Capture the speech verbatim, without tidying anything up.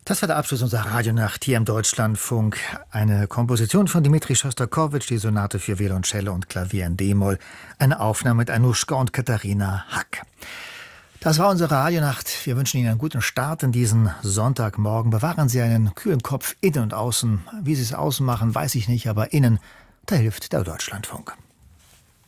Das war der Abschluss unserer Radionacht hier im Deutschlandfunk. Eine Komposition von Dmitri Schostakowitsch, die Sonate für Violoncello und Klavier in D-Moll. Eine Aufnahme mit Anuschka und Katharina Hack. Das war unsere Radionacht. Wir wünschen Ihnen einen guten Start in diesen Sonntagmorgen. Bewahren Sie einen kühlen Kopf innen und außen. Wie Sie es außen machen, weiß ich nicht, aber innen, da hilft der Deutschlandfunk.